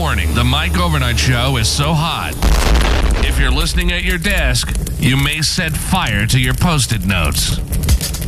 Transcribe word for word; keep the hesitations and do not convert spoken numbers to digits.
Warning, the Mike Overnight Show is so hot. If you're listening at your desk, you may set fire to your Post-it notes.